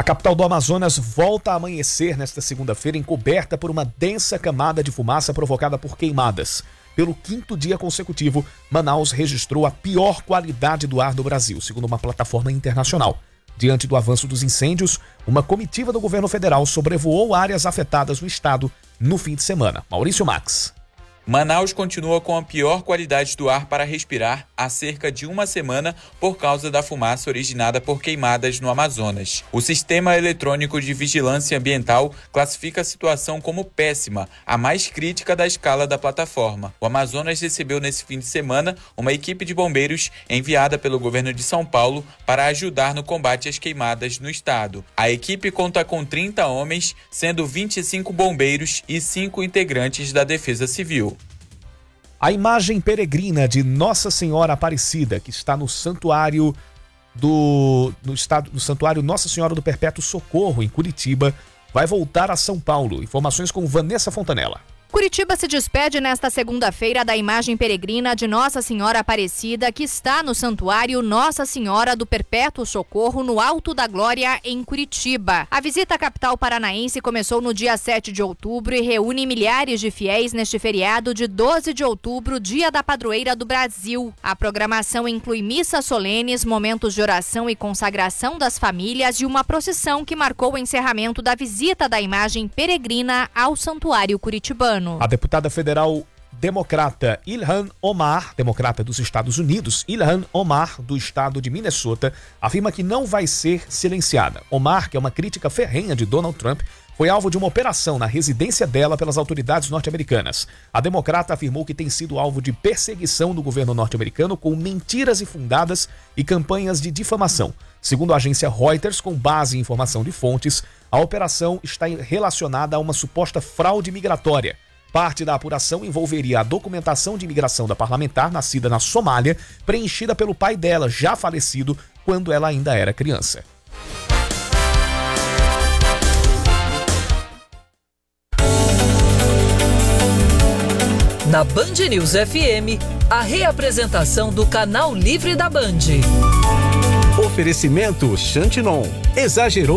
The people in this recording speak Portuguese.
capital do Amazonas volta a amanhecer nesta segunda-feira encoberta por uma densa camada de fumaça provocada por queimadas. Pelo 5º dia consecutivo, Manaus registrou a pior qualidade do ar do Brasil, segundo uma plataforma internacional. Diante do avanço dos incêndios, uma comitiva do governo federal sobrevoou áreas afetadas no estado no fim de semana. Maurício Max. Manaus continua com a pior qualidade do ar para respirar há cerca de uma semana por causa da fumaça originada por queimadas no Amazonas. O Sistema Eletrônico de Vigilância Ambiental classifica a situação como péssima, a mais crítica da escala da plataforma. O Amazonas recebeu nesse fim de semana uma equipe de bombeiros enviada pelo governo de São Paulo para ajudar no combate às queimadas no estado. A equipe conta com 30 homens, sendo 25 bombeiros e 5 integrantes da Defesa Civil. A imagem peregrina de Nossa Senhora Aparecida, que está no santuário no santuário Nossa Senhora do Perpétuo Socorro, em Curitiba, vai voltar a São Paulo. Informações com Vanessa Fontanella. Curitiba se despede nesta segunda-feira da imagem peregrina de Nossa Senhora Aparecida, que está no santuário Nossa Senhora do Perpétuo Socorro, no Alto da Glória, em Curitiba. A visita à capital paranaense começou no dia 7 de outubro e reúne milhares de fiéis neste feriado de 12 de outubro, dia da padroeira do Brasil. A programação inclui missas solenes, momentos de oração e consagração das famílias e uma procissão que marcou o encerramento da visita da imagem peregrina ao santuário curitibano. A deputada federal democrata Ilhan Omar, democrata dos Estados Unidos, Ilhan Omar, do estado de Minnesota, afirma que não vai ser silenciada. Omar, que é uma crítica ferrenha de Donald Trump, foi alvo de uma operação na residência dela pelas autoridades norte-americanas. A democrata afirmou que tem sido alvo de perseguição do governo norte-americano com mentiras infundadas e campanhas de difamação. Segundo a agência Reuters, com base em informação de fontes, a operação está relacionada a uma suposta fraude migratória. Parte da apuração envolveria a documentação de imigração da parlamentar nascida na Somália, preenchida pelo pai dela, já falecido, quando ela ainda era criança. Na Band News FM, a reapresentação do Canal Livre da Band. Oferecimento Xantinon. Exagerou